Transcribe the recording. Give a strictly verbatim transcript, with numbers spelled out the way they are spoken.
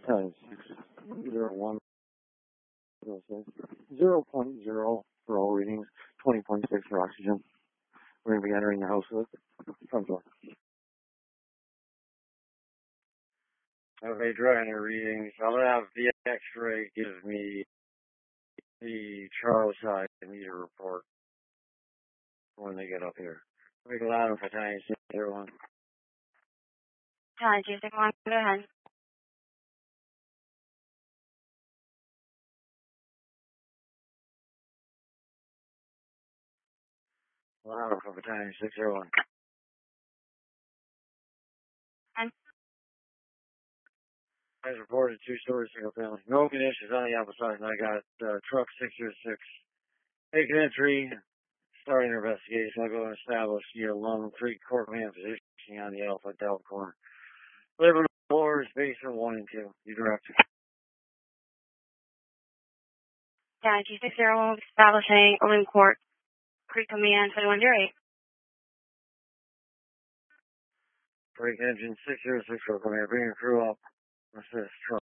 times zero one zero point zero for all readings, twenty point six for oxygen. We're going to be entering the house with front door. Okay, drawing the readings. I'll have the X-ray give me the Charles side meter report when they get up here. We can allow them for tiny six zero one. Tiny two six one, go ahead. Allow them for tiny six zero one. And As reported, two-story single family. No conditions on the outside. And I got uh, truck six zero six. Making entry. Starting our investigation. I'll go and establish the Lone Creek Court man positioning on the Alpha Delta corner. Living floors, basement one and two. You direct. Tiny two six zero one, establishing Lone Court Creek Command twenty-one zero eight. Break engine six zero six, come here. Bring your crew up. What's this truck?